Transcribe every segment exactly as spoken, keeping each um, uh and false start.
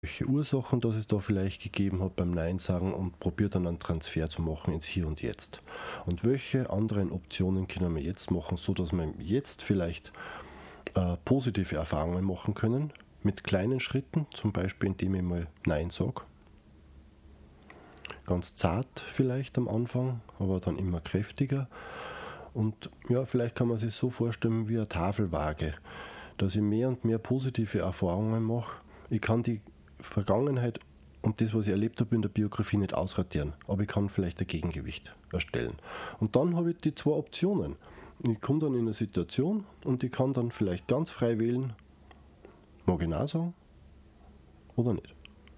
welche Ursachen das es da vielleicht gegeben hat beim Nein sagen und probiere dann einen Transfer zu machen ins Hier und Jetzt. Und welche anderen Optionen können wir jetzt machen, so dass wir jetzt vielleicht äh, positive Erfahrungen machen können, mit kleinen Schritten, zum Beispiel indem ich mal Nein sage. Ganz zart vielleicht am Anfang, aber dann immer kräftiger. Und ja, vielleicht kann man sich so vorstellen wie eine Tafelwaage, dass ich mehr und mehr positive Erfahrungen mache. Ich kann die Vergangenheit und das, was ich erlebt habe in der Biografie, nicht ausradieren, aber ich kann vielleicht ein Gegengewicht erstellen. Und dann habe ich die zwei Optionen. Ich komme dann in eine Situation und ich kann dann vielleicht ganz frei wählen, mag ich Nein sagen oder nicht.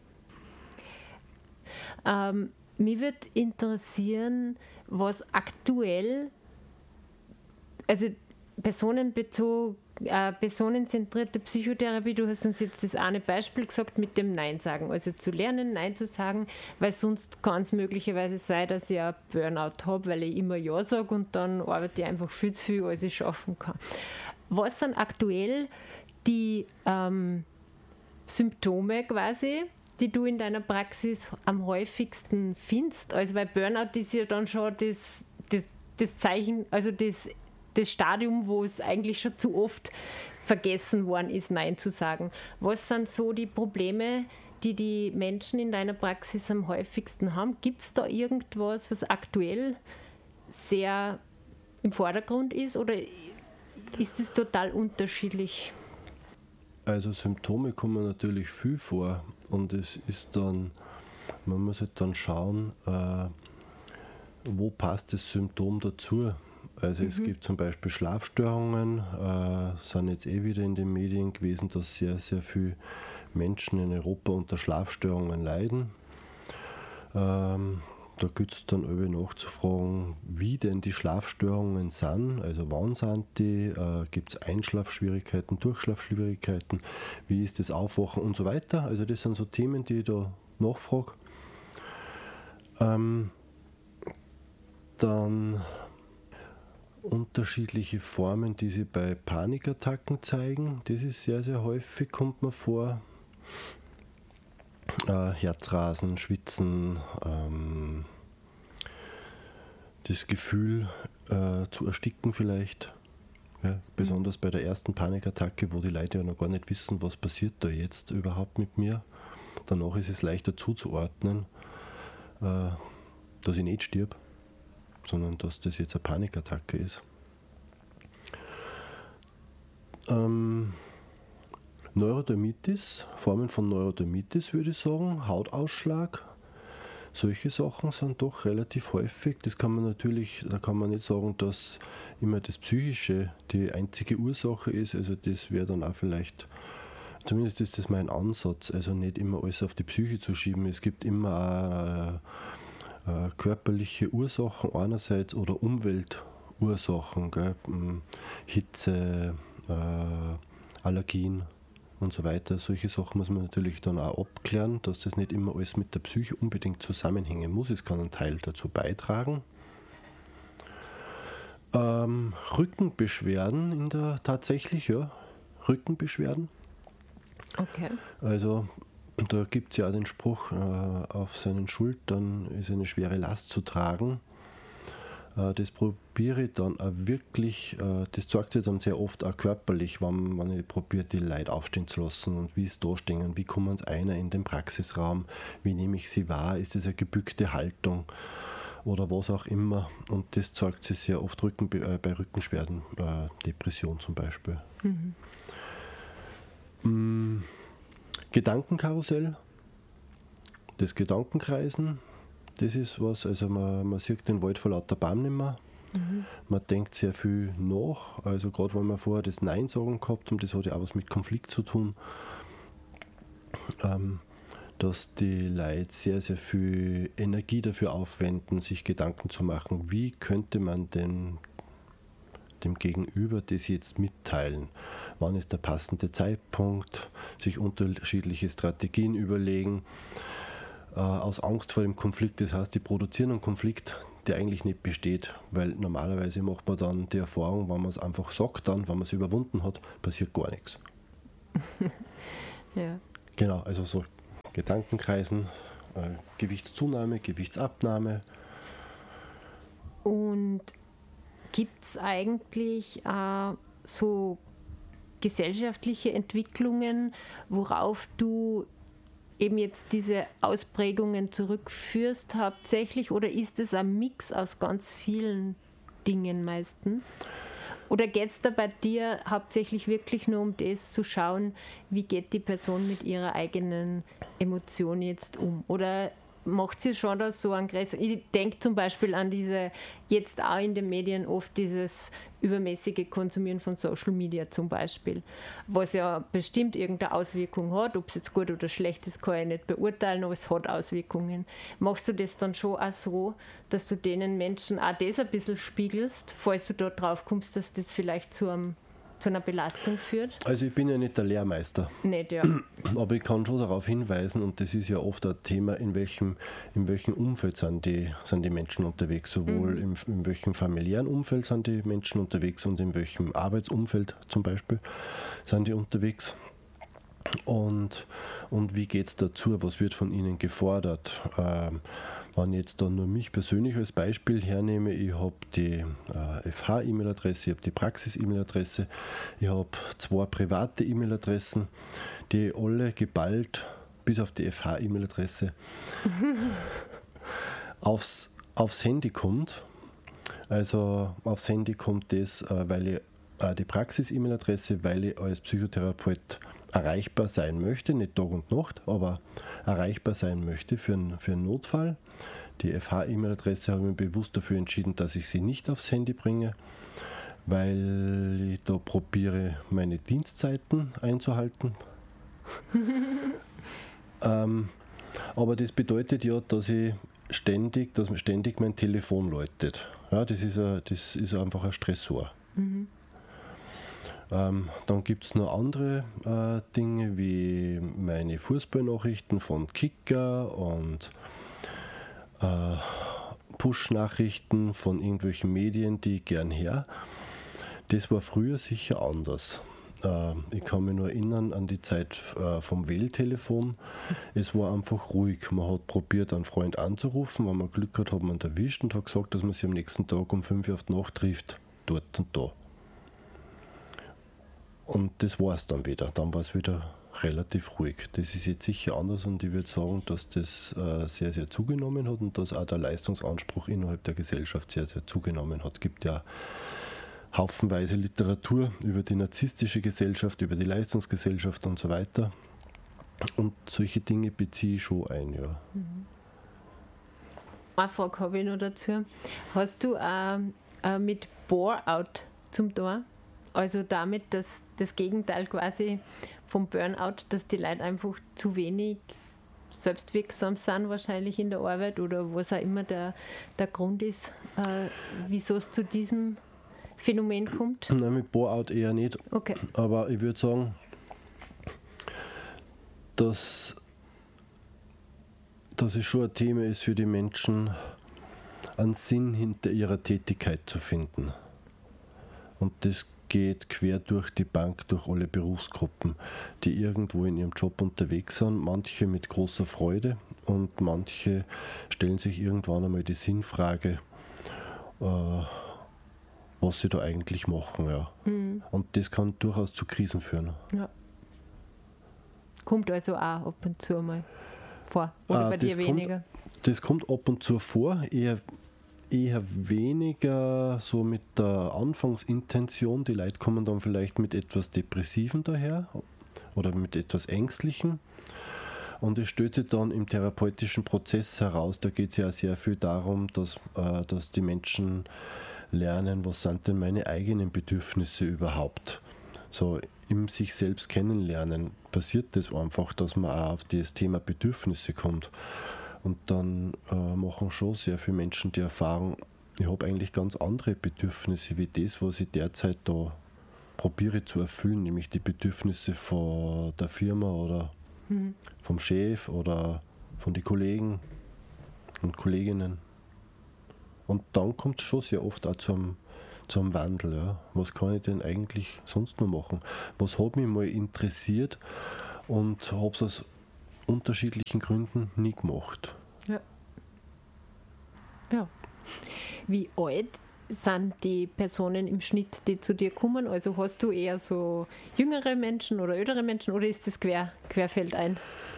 Ähm, mich würde interessieren, was aktuell, also personenbezog, äh, personenzentrierte Psychotherapie, du hast uns jetzt das eine Beispiel gesagt mit dem Nein sagen, also zu lernen, Nein zu sagen, weil sonst kann es möglicherweise sein, dass ich ein Burnout habe, weil ich immer Ja sage und dann arbeite ich einfach viel zu viel, als ich schaffen kann. Was sind aktuell die ähm, Symptome quasi, die du in deiner Praxis am häufigsten findest? Also weil Burnout ist ja dann schon das, das, das Zeichen, also das, das Stadium, wo es eigentlich schon zu oft vergessen worden ist, Nein zu sagen. Was sind so die Probleme, die die Menschen in deiner Praxis am häufigsten haben? Gibt es da irgendwas, was aktuell sehr im Vordergrund ist oder ist es total unterschiedlich? Also Symptome kommen natürlich viel vor und es ist dann, man muss halt dann schauen, äh, wo passt das Symptom dazu. Also mhm. es gibt zum Beispiel Schlafstörungen, äh, sind jetzt eh wieder in den Medien gewesen, dass sehr, sehr viele Menschen in Europa unter Schlafstörungen leiden. Ähm, Da gilt es dann irgendwie nachzufragen, wie denn die Schlafstörungen sind, also wann sind die, äh, gibt es Einschlafschwierigkeiten, Durchschlafschwierigkeiten, wie ist das Aufwachen und so weiter. Also das sind so Themen, die ich da nachfrage. Ähm, dann unterschiedliche Formen, die sich bei Panikattacken zeigen, das ist sehr, sehr häufig, kommt mir vor. Äh, Herzrasen, Schwitzen, ähm, das Gefühl äh, zu ersticken vielleicht. Ja, besonders bei der ersten Panikattacke, wo die Leute ja noch gar nicht wissen, was passiert da jetzt überhaupt mit mir. Danach ist es leichter zuzuordnen, äh, dass ich nicht stirb, sondern dass das jetzt eine Panikattacke ist. Ähm, Neurodermitis, Formen von Neurodermitis würde ich sagen, Hautausschlag, solche Sachen sind doch relativ häufig. Das kann man natürlich, da kann man nicht sagen, dass immer das Psychische die einzige Ursache ist, also das wäre dann auch vielleicht, zumindest ist das mein Ansatz, also nicht immer alles auf die Psyche zu schieben. Es gibt immer auch, äh, körperliche Ursachen einerseits oder Umweltursachen, gell? Hitze, äh, Allergien und so weiter. Solche Sachen muss man natürlich dann auch abklären, dass das nicht immer alles mit der Psyche unbedingt zusammenhängen muss. Es kann einen Teil dazu beitragen. Ähm, Rückenbeschwerden in der tatsächlich, ja, Rückenbeschwerden. Okay. Also da gibt es ja auch den Spruch, äh, auf seinen Schultern ist eine schwere Last zu tragen. Äh, das probiere ich dann auch wirklich, äh, das zeigt sich dann sehr oft auch körperlich, wenn, wenn ich probiere, die Leute aufstehen zu lassen und wie es da stehen und wie kommen sie einer in den Praxisraum, wie nehme ich sie wahr, ist das eine gebückte Haltung oder was auch immer. Und das zeigt sich sehr oft Rücken, äh, bei Rückenschwerden, äh, Depression zum Beispiel. Mhm. Mm, Gedankenkarussell, das Gedankenkreisen, das ist was, also man, man sieht den Wald vor lauter Baum nicht mehr. Mhm. Man denkt sehr viel nach, also gerade wenn wir vorher das Nein sagen gehabt haben, das hat ja auch was mit Konflikt zu tun, ähm, dass die Leute sehr, sehr viel Energie dafür aufwenden, sich Gedanken zu machen, wie könnte man denn dem Gegenüber das jetzt mitteilen. Wann ist der passende Zeitpunkt, sich unterschiedliche Strategien überlegen, äh, aus Angst vor dem Konflikt, das heißt, die produzieren einen Konflikt, der eigentlich nicht besteht, weil normalerweise macht man dann die Erfahrung, wenn man es einfach sagt, dann, wenn man es überwunden hat, passiert gar nichts. Ja. Genau, also so Gedankenkreisen, äh, Gewichtszunahme, Gewichtsabnahme. Und gibt es eigentlich äh, so gesellschaftliche Entwicklungen, worauf du eben jetzt diese Ausprägungen zurückführst hauptsächlich, oder ist es ein Mix aus ganz vielen Dingen meistens? Oder geht es da bei dir hauptsächlich wirklich nur um das zu schauen, wie geht die Person mit ihrer eigenen Emotion jetzt um? Oder macht sie schon da so einen größeren... Ich denke zum Beispiel an diese, jetzt auch in den Medien oft dieses übermäßige Konsumieren von Social Media zum Beispiel, was ja bestimmt irgendeine Auswirkung hat. Ob es jetzt gut oder schlecht ist, kann ich nicht beurteilen, aber es hat Auswirkungen. Machst du das dann schon auch so, dass du denen Menschen auch das ein bisschen spiegelst, falls du da drauf kommst, dass das vielleicht zu einem zu einer Belastung führt? Also ich bin ja nicht der Lehrmeister. Nicht, ja. Aber ich kann schon darauf hinweisen, und das ist ja oft ein Thema, in welchem, in welchem Umfeld sind die, sind die Menschen unterwegs. Sowohl mhm. im, in welchem familiären Umfeld sind die Menschen unterwegs und in welchem Arbeitsumfeld zum Beispiel sind die unterwegs. Und, und wie geht es dazu? Was wird von ihnen gefordert? Ähm, Wenn ich jetzt dann nur mich persönlich als Beispiel hernehme, ich habe die äh, F H-E-Mail-Adresse, ich habe die Praxis-E-Mail-Adresse, ich habe zwei private E-Mail-Adressen, die alle geballt, bis auf die F H-E-Mail-Adresse, aufs, aufs Handy kommt. Also aufs Handy kommt das, äh, weil ich äh, die Praxis-E-Mail-Adresse, weil ich als Psychotherapeut erreichbar sein möchte, nicht Tag und Nacht, aber erreichbar sein möchte für einen, für einen Notfall. Die F H-E-Mail-Adresse habe ich mir bewusst dafür entschieden, dass ich sie nicht aufs Handy bringe, weil ich da probiere, meine Dienstzeiten einzuhalten. ähm, aber das bedeutet ja, dass ich ständig, dass mir ständig mein Telefon läutet. Ja, das ist, a, das ist einfach ein Stressor. Mhm. Ähm, dann gibt es noch andere äh, Dinge wie meine Fußballnachrichten von Kicker und äh, Push-Nachrichten von irgendwelchen Medien, die ich gern her. Das war früher sicher anders. Äh, ich kann mich nur erinnern an die Zeit äh, vom Wähltelefon. Es war einfach ruhig. Man hat probiert, einen Freund anzurufen. Wenn man Glück hat, hat man ihn erwischt und hat gesagt, dass man sich am nächsten Tag um fünf Uhr auf die Nacht trifft, dort und da. Und das war es dann wieder. Dann war es wieder relativ ruhig. Das ist jetzt sicher anders und ich würde sagen, dass das äh, sehr, sehr zugenommen hat und dass auch der Leistungsanspruch innerhalb der Gesellschaft sehr, sehr zugenommen hat. Es gibt ja haufenweise Literatur über die narzisstische Gesellschaft, über die Leistungsgesellschaft und so weiter. Und solche Dinge beziehe ich schon ein, ja. Mhm. Eine Frage habe ich noch dazu. Hast du auch äh, mit Bore-out zum Tor? Also damit, dass das Gegenteil quasi vom Burnout, dass die Leute einfach zu wenig selbstwirksam sind wahrscheinlich in der Arbeit oder was auch immer der, der Grund ist, äh, wieso es zu diesem Phänomen kommt? Nein, mit Bore-out eher nicht. Okay. Aber ich würde sagen, dass, dass es schon ein Thema ist für die Menschen, einen Sinn hinter ihrer Tätigkeit zu finden. Und das geht quer durch die Bank, durch alle Berufsgruppen, die irgendwo in ihrem Job unterwegs sind, manche mit großer Freude und manche stellen sich irgendwann einmal die Sinnfrage, äh, was sie da eigentlich machen. Ja. Mhm. Und das kann durchaus zu Krisen führen. Ja. Kommt also auch ab und zu mal vor, oder ah, bei dir weniger? Kommt, das kommt ab und zu vor, eher eher weniger so mit der Anfangsintention. Die Leute kommen dann vielleicht mit etwas Depressiven daher oder mit etwas Ängstlichem. Und es stellt sich dann im therapeutischen Prozess heraus, da geht es ja sehr viel darum, dass, äh, dass die Menschen lernen, was sind denn meine eigenen Bedürfnisse überhaupt. So im sich selbst kennenlernen passiert das einfach, dass man auch auf das Thema Bedürfnisse kommt. Und dann äh, machen schon sehr viele Menschen die Erfahrung, ich habe eigentlich ganz andere Bedürfnisse wie das, was ich derzeit da probiere zu erfüllen, nämlich die Bedürfnisse von der Firma oder mhm. vom Chef oder von den Kollegen und Kolleginnen. Und dann kommt es schon sehr oft auch zum, zum Wandel. Ja. Was kann ich denn eigentlich sonst noch machen? Was hat mich mal interessiert und habe es unterschiedlichen Gründen nie gemacht. Ja. Ja. Wie alt sind die Personen im Schnitt, die zu dir kommen? Also hast du eher so jüngere Menschen oder ältere Menschen oder ist das quer, querfeldein?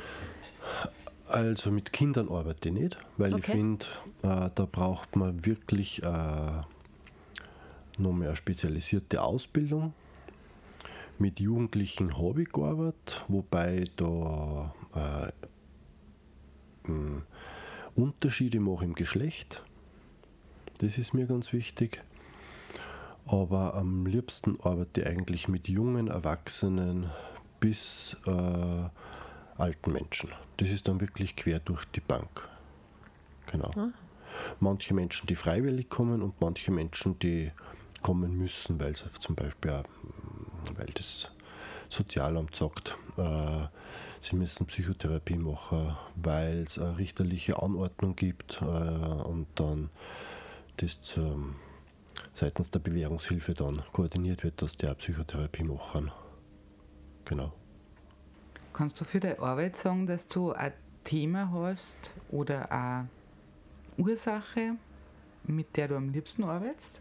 Also mit Kindern arbeite ich nicht, weil Okay. ich finde, äh, da braucht man wirklich äh, noch mehr eine spezialisierte Ausbildung. Mit Jugendlichen habe ich gearbeitet, wobei da äh, mh, Unterschiede mache im Geschlecht. Das ist mir ganz wichtig. Aber am liebsten arbeite ich eigentlich mit jungen Erwachsenen bis äh, alten Menschen. Das ist dann wirklich quer durch die Bank. Genau. Ah. Manche Menschen, die freiwillig kommen und manche Menschen, die kommen müssen, weil sie zum Beispiel auch, weil das Sozialamt sagt, äh, sie müssen Psychotherapie machen, weil es eine richterliche Anordnung gibt äh, und dann das zum, seitens der Bewährungshilfe dann koordiniert wird, dass die auch Psychotherapie machen. Genau. Kannst du für deine Arbeit sagen, dass du ein Thema hast oder eine Ursache, mit der du am liebsten arbeitest?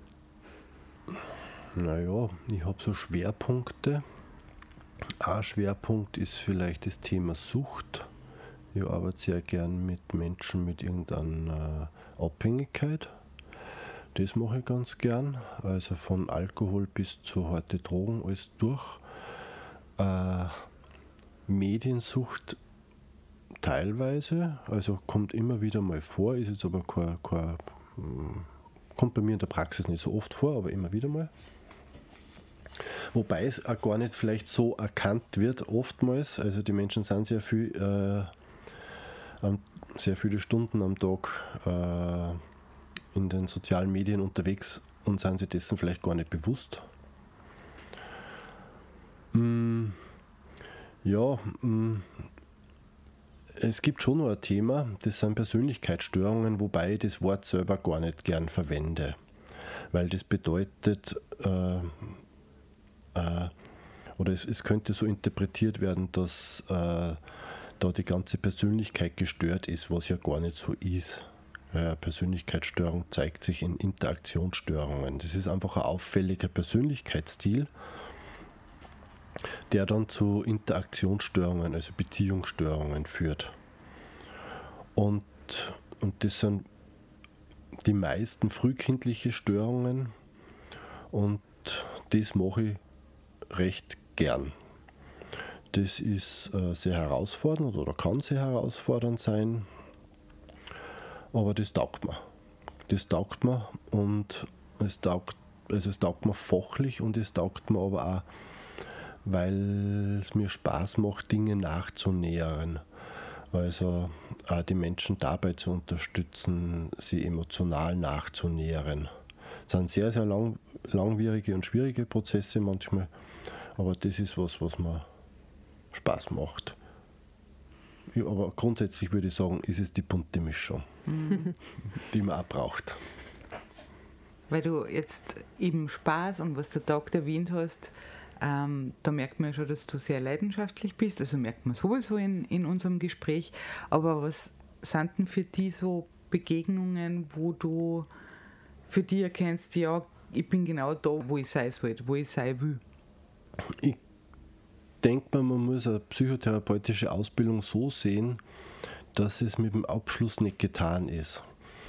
Naja, ich habe so Schwerpunkte. Ein Schwerpunkt ist vielleicht das Thema Sucht. Ich arbeite sehr gern mit Menschen mit irgendeiner Abhängigkeit. Das mache ich ganz gern. Also von Alkohol bis zu harte Drogen, alles durch. Äh, Mediensucht teilweise, also kommt immer wieder mal vor, ist jetzt aber kein, kein, kommt bei mir in der Praxis nicht so oft vor, aber immer wieder mal. Wobei es auch gar nicht vielleicht so erkannt wird oftmals, also die Menschen sind sehr viel, äh, am, sehr viele Stunden am Tag äh, in den sozialen Medien unterwegs und sind sich dessen vielleicht gar nicht bewusst. Mm, ja, mm, es gibt schon noch ein Thema, das sind Persönlichkeitsstörungen, wobei ich das Wort selber gar nicht gern verwende, weil das bedeutet, äh, äh, oder es, es könnte so interpretiert werden, dass äh, da die ganze Persönlichkeit gestört ist, was ja gar nicht so ist. Ja, Persönlichkeitsstörung zeigt sich in Interaktionsstörungen. Das ist einfach ein auffälliger Persönlichkeitsstil, der dann zu Interaktionsstörungen, also Beziehungsstörungen führt. Und, und das sind die meisten frühkindliche Störungen und das mache ich recht gern. Das ist äh, sehr herausfordernd oder kann sehr herausfordernd sein, aber das taugt mir. Das taugt mir und es taugt, also es taugt mir fachlich und es taugt mir aber auch, weil es mir Spaß macht, Dinge nachzunähern. Also auch die Menschen dabei zu unterstützen, sie emotional nachzunähren. Das sind sehr, sehr lang, langwierige und schwierige Prozesse manchmal, aber das ist was, was mir Spaß macht. Ja, aber grundsätzlich würde ich sagen, ist es die bunte Mischung, mhm. die man auch braucht. Weil du jetzt eben Spaß und was der Tag erwähnt hast, ähm, da merkt man ja schon, dass du sehr leidenschaftlich bist, also merkt man sowieso in, in unserem Gespräch, aber was sind denn für dich so Begegnungen, wo du für dich erkennst, ja, ich bin genau da, wo ich sein will, wo ich sein will? Ich denke mal, man muss eine psychotherapeutische Ausbildung so sehen, dass es mit dem Abschluss nicht getan ist.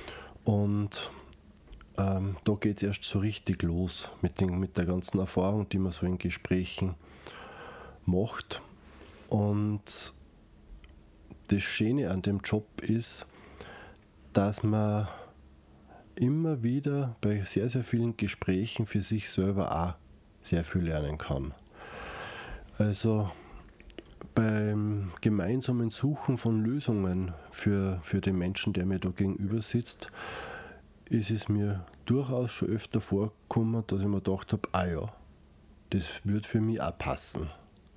Und ähm, da geht es erst so richtig los mit, den, mit der ganzen Erfahrung, die man so in Gesprächen macht. Und das Schöne an dem Job ist, dass man immer wieder bei sehr, sehr vielen Gesprächen für sich selber auch sehr viel lernen kann. Also beim gemeinsamen Suchen von Lösungen für, für den Menschen, der mir da gegenüber sitzt, ist es mir durchaus schon öfter vorgekommen, dass ich mir gedacht habe, ah ja, das wird für mich auch passen.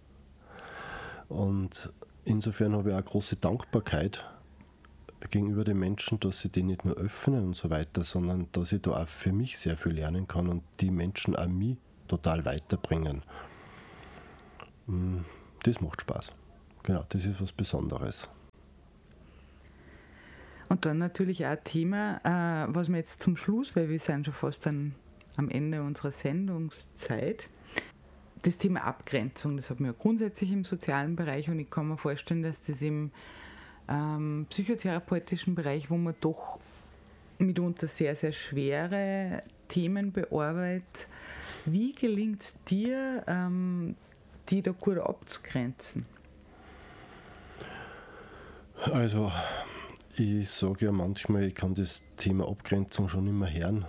Und insofern habe ich auch große Dankbarkeit gegenüber den Menschen, dass sie die nicht nur öffnen und so weiter, sondern dass ich da auch für mich sehr viel lernen kann und die Menschen auch mich total weiterbringen. Das macht Spaß. genau, das ist was Besonderes. Und dann natürlich auch ein Thema, äh, was wir jetzt zum Schluss, weil wir sind schon fast dann am Ende unserer Sendungszeit, das Thema Abgrenzung, das hat man ja grundsätzlich im sozialen Bereich und ich kann mir vorstellen, dass das im ähm, psychotherapeutischen Bereich, wo man doch mitunter sehr, sehr schwere Themen bearbeitet, wie gelingt es dir, ähm, die da gut abzugrenzen? Also, ich sage ja manchmal, ich kann das Thema Abgrenzung schon immer hören.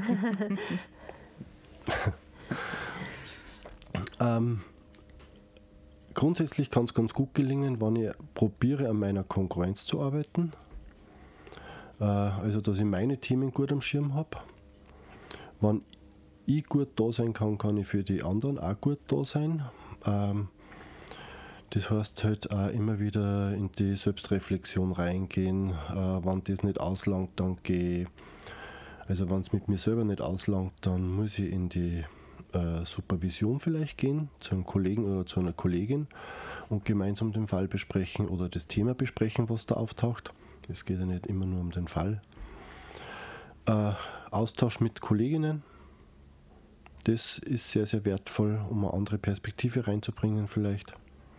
ähm, grundsätzlich kann es ganz gut gelingen, wenn ich probiere, an meiner Konkurrenz zu arbeiten. Äh, also, dass ich meine Themen gut am Schirm habe. Wenn ich gut da sein kann, kann ich für die anderen auch gut da sein. Ähm, Das heißt halt auch immer wieder in die Selbstreflexion reingehen. Äh, wenn das nicht auslangt, dann gehe ich, also wenn es mit mir selber nicht auslangt, dann muss ich in die äh, Supervision vielleicht gehen, zu einem Kollegen oder zu einer Kollegin und gemeinsam den Fall besprechen oder das Thema besprechen, was da auftaucht. Es geht ja nicht immer nur um den Fall. Äh, Austausch mit Kolleginnen, das ist sehr, sehr wertvoll, um eine andere Perspektive reinzubringen vielleicht.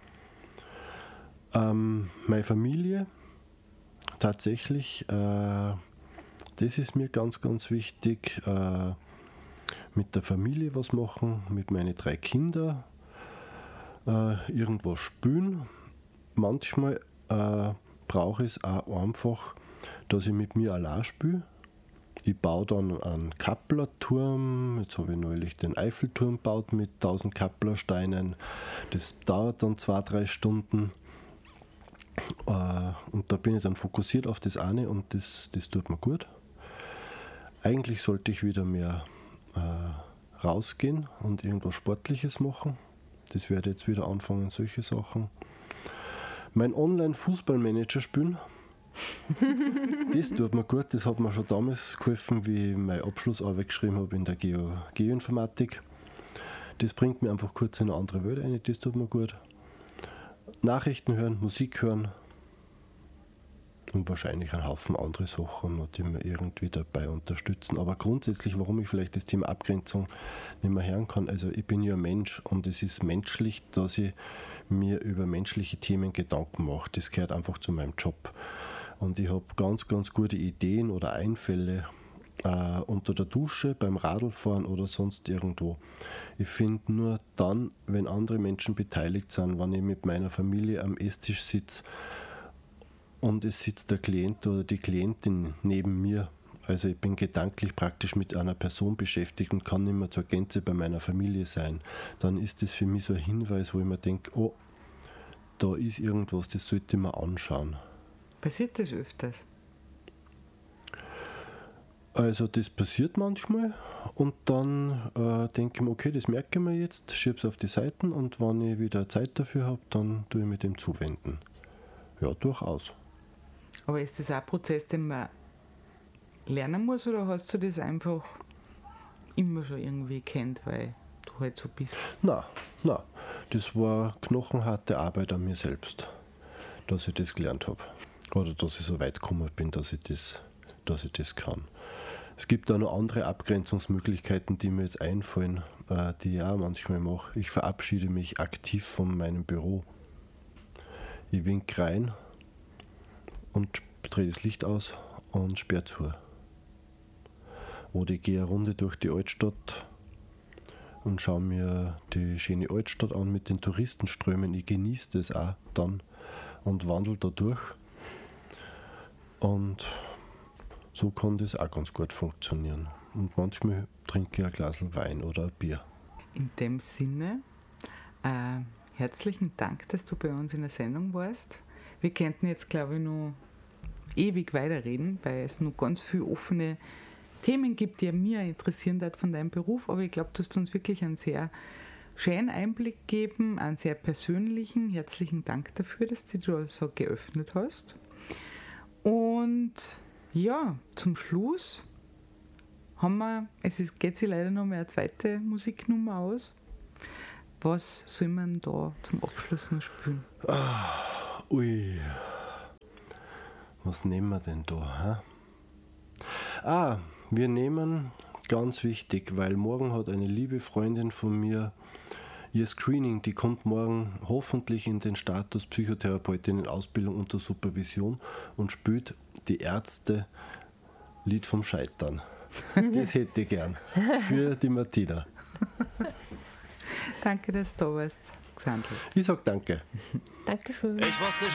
Ähm, meine Familie, tatsächlich, äh, das ist mir ganz, ganz wichtig. Äh, mit der Familie was machen, mit meinen drei Kindern, äh, irgendwo spielen. Manchmal äh, brauche ich es auch einfach, dass ich mit mir allein spiele. Ich baue dann einen Kapplerturm. Jetzt habe ich neulich den Eiffelturm gebaut mit tausend Kapplersteinen. Das dauert dann zwei, drei Stunden. Und da bin ich dann fokussiert auf das eine und das, das tut mir gut. Eigentlich sollte ich wieder mehr äh, rausgehen und irgendwas Sportliches machen. Das werde ich jetzt wieder anfangen, solche Sachen. Mein Online-Fußballmanager spielen. Das tut mir gut. Das hat mir schon damals geholfen, wie ich meine Abschlussarbeit geschrieben habe in der Geo- Geoinformatik. Das bringt mir einfach kurz in eine andere Welt ein. Das tut mir gut. Nachrichten hören, Musik hören und wahrscheinlich einen Haufen andere Sachen, die mir irgendwie dabei unterstützen. Aber grundsätzlich, warum ich vielleicht das Thema Abgrenzung nicht mehr hören kann, also ich bin ja Mensch und es ist menschlich, dass ich mir über menschliche Themen Gedanken mache. Das gehört einfach zu meinem Job. Und ich habe ganz, ganz gute Ideen oder Einfälle äh, unter der Dusche, beim Radlfahren oder sonst irgendwo. Ich finde nur dann, wenn andere Menschen beteiligt sind, wenn ich mit meiner Familie am Esstisch sitze und es sitzt der Klient oder die Klientin neben mir, also ich bin gedanklich praktisch mit einer Person beschäftigt und kann nicht mehr zur Gänze bei meiner Familie sein, dann ist das für mich so ein Hinweis, wo ich mir denke, oh, da ist irgendwas, das sollte ich mir anschauen. Passiert das öfters? Also das passiert manchmal und dann äh, denke ich mir, okay, das merke ich mir jetzt, schiebe es auf die Seiten und wenn ich wieder Zeit dafür habe, dann tue ich mich dem zuwenden. Ja, durchaus. Aber ist das auch ein Prozess, den man lernen muss oder hast du das einfach immer schon irgendwie kennt, weil du halt so bist? Nein, nein, das war knochenharte Arbeit an mir selbst, dass ich das gelernt habe. Oder dass ich so weit gekommen bin, dass ich das, dass ich das kann. Es gibt auch noch andere Abgrenzungsmöglichkeiten, die mir jetzt einfallen, äh, die ich auch manchmal mache. Ich verabschiede mich aktiv von meinem Büro. Ich winke rein und drehe das Licht aus und sperre zu. Oder ich gehe eine Runde durch die Altstadt und schaue mir die schöne Altstadt an mit den Touristenströmen. Ich genieße das auch dann und wandle da durch. Und so kann das auch ganz gut funktionieren. Und manchmal trinke ich ein Glas Wein oder ein Bier. In dem Sinne, äh, herzlichen Dank, dass du bei uns in der Sendung warst. Wir könnten jetzt, glaube ich, noch ewig weiterreden, weil es noch ganz viele offene Themen gibt, die mir interessieren hat von deinem Beruf. Aber ich glaube, du hast uns wirklich einen sehr schönen Einblick gegeben, einen sehr persönlichen. Herzlichen Dank dafür, dass du dich so geöffnet hast. Und ja, zum Schluss haben wir, es ist, geht sich leider noch mehr eine zweite Musiknummer aus. Was soll man da zum Abschluss noch spielen? Ah, ui. Was nehmen wir denn da? Hä? Ah, wir nehmen, ganz wichtig, weil morgen hat eine liebe Freundin von mir ihr Screening, die kommt morgen hoffentlich in den Status Psychotherapeutin in Ausbildung unter Supervision und spielt die Ärzte Lied vom Scheitern. Das hätte ich gern. Für die Martina. Danke, dass du da warst, Xandl. Ich sag danke. Dankeschön. Ich wusste